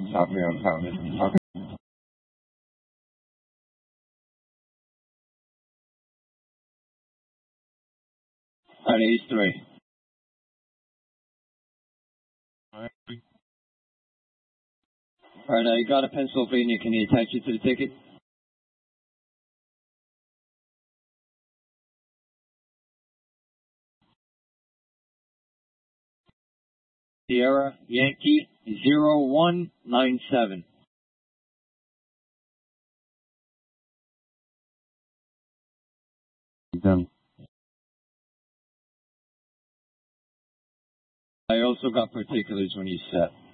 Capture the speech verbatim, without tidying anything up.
Copy on pounded. Okay. At eighty-three. Alright. Alright, I got a Pennsylvania. Can you attach it to the ticket? Sierra Yankee zero one nine seven. Done. I also got particulars when you set.